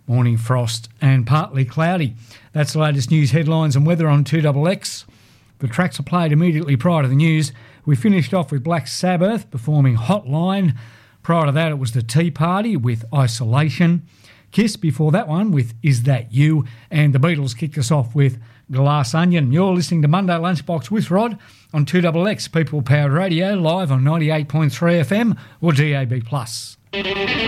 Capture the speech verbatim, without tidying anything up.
morning frost and partly cloudy. That's the latest news headlines and weather on two X X. The tracks are played immediately prior to the news. We finished off with Black Sabbath performing Hotline. Prior to that, it was the Tea Party with Isolation. Kiss before that one with Is That You? And the Beatles kicked us off with Glass Onion. You're listening to Monday Lunchbox with Rod on two X X, People Powered Radio, live on ninety-eight point three F M or D A B plus.